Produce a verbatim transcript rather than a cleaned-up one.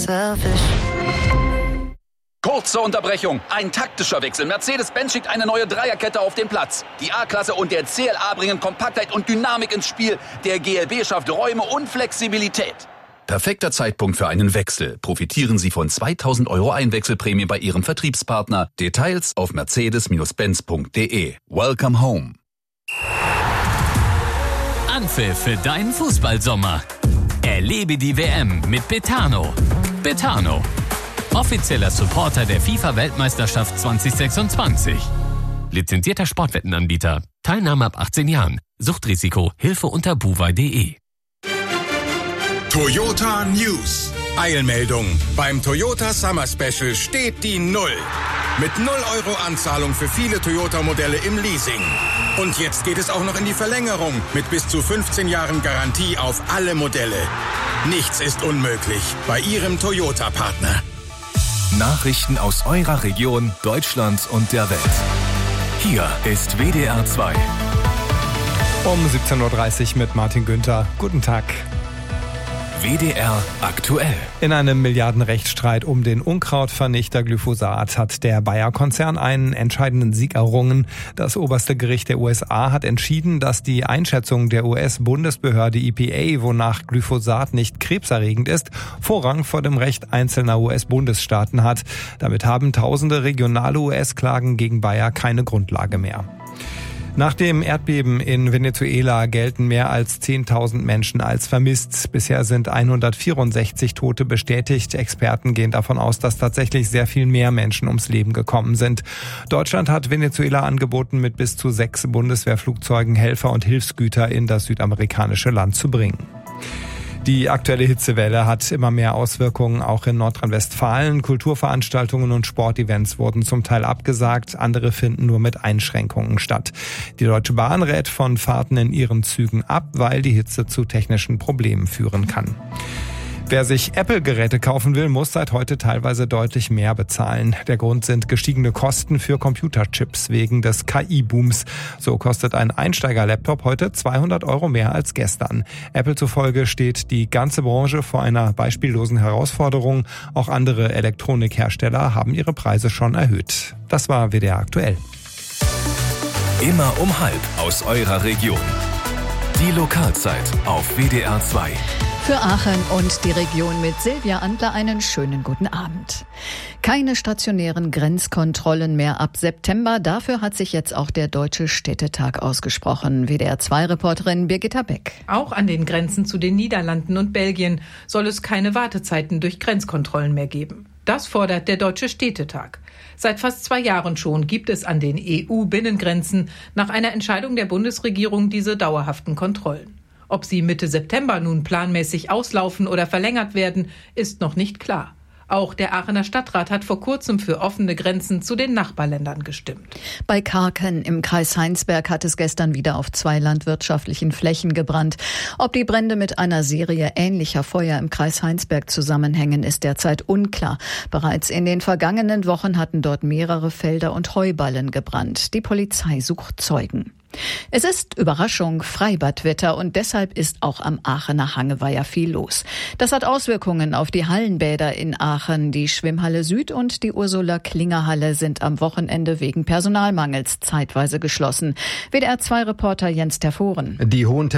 selfish. Kurze Unterbrechung, ein taktischer Wechsel. Mercedes-Benz schickt eine neue Dreierkette auf den Platz. Die A-Klasse und der C L A bringen Kompaktheit und Dynamik ins Spiel. Der G L B schafft Räume und Flexibilität. Perfekter Zeitpunkt für einen Wechsel. Profitieren Sie von zweitausend Euro Einwechselprämie bei Ihrem Vertriebspartner. Details auf mercedes Benz punkt de. Welcome home. Anpfiff für deinen Fußballsommer. Erlebe die W M mit Betano. Betano, offizieller Supporter der FIFA-Weltmeisterschaft zwanzig sechsundzwanzig. Lizenzierter Sportwettenanbieter. Teilnahme ab achtzehn Jahren. Suchtrisiko. Hilfe unter buwei punkt de. Toyota News. Eilmeldung. Beim Toyota Summer Special steht die Null. Mit null Euro Anzahlung für viele Toyota-Modelle im Leasing. Und jetzt geht es auch noch in die Verlängerung mit bis zu fünfzehn Jahren Garantie auf alle Modelle. Nichts ist unmöglich bei Ihrem Toyota-Partner. Nachrichten aus eurer Region, Deutschland und der Welt. Hier ist W D R zwei. Um siebzehn Uhr dreißig mit Martin Günther. Guten Tag. W D R aktuell. In einem Milliardenrechtsstreit um den Unkrautvernichter Glyphosat hat der Bayer-Konzern einen entscheidenden Sieg errungen. Das oberste Gericht der U S A hat entschieden, dass die Einschätzung der U S-Bundesbehörde E P A, wonach Glyphosat nicht krebserregend ist, Vorrang vor dem Recht einzelner U S-Bundesstaaten hat. Damit haben tausende regionale U S-Klagen gegen Bayer keine Grundlage mehr. Nach dem Erdbeben in Venezuela gelten mehr als zehntausend Menschen als vermisst. Bisher sind hundertvierundsechzig Tote bestätigt. Experten gehen davon aus, dass tatsächlich sehr viel mehr Menschen ums Leben gekommen sind. Deutschland hat Venezuela angeboten, mit bis zu sechs Bundeswehrflugzeugen Helfer und Hilfsgüter in das südamerikanische Land zu bringen. Die aktuelle Hitzewelle hat immer mehr Auswirkungen, auch in Nordrhein-Westfalen. Kulturveranstaltungen und Sportevents wurden zum Teil abgesagt, andere finden nur mit Einschränkungen statt. Die Deutsche Bahn rät von Fahrten in ihren Zügen ab, weil die Hitze zu technischen Problemen führen kann. Wer sich Apple-Geräte kaufen will, muss seit heute teilweise deutlich mehr bezahlen. Der Grund sind gestiegene Kosten für Computerchips wegen des K I-Booms. So kostet ein Einsteiger-Laptop heute zweihundert Euro mehr als gestern. Apple zufolge steht die ganze Branche vor einer beispiellosen Herausforderung. Auch andere Elektronikhersteller haben ihre Preise schon erhöht. Das war W D R aktuell. Immer um halb aus eurer Region. Die Lokalzeit auf W D R zwei. Für Aachen und die Region mit Silvia Antler einen schönen guten Abend. Keine stationären Grenzkontrollen mehr ab September. Dafür hat sich jetzt auch der Deutsche Städtetag ausgesprochen. W D R zwei Reporterin Birgitta Beck. Auch an den Grenzen zu den Niederlanden und Belgien soll es keine Wartezeiten durch Grenzkontrollen mehr geben. Das fordert der Deutsche Städtetag. Seit fast zwei Jahren schon gibt es an den E U-Binnengrenzen nach einer Entscheidung der Bundesregierung diese dauerhaften Kontrollen. Ob sie Mitte September nun planmäßig auslaufen oder verlängert werden, ist noch nicht klar. Auch der Aachener Stadtrat hat vor kurzem für offene Grenzen zu den Nachbarländern gestimmt. Bei Karken im Kreis Heinsberg hat es gestern wieder auf zwei landwirtschaftlichen Flächen gebrannt. Ob die Brände mit einer Serie ähnlicher Feuer im Kreis Heinsberg zusammenhängen, ist derzeit unklar. Bereits in den vergangenen Wochen hatten dort mehrere Felder und Heuballen gebrannt. Die Polizei sucht Zeugen. Es ist Überraschung Freibadwetter und deshalb ist auch am Aachener Hangeweiher viel los. Das hat Auswirkungen auf die Hallenbäder in Aachen. Die Schwimmhalle Süd und die Ursula-Klinger-Halle sind am Wochenende wegen Personalmangels zeitweise geschlossen. W D R zwei Reporter Jens Terforen. Die hohen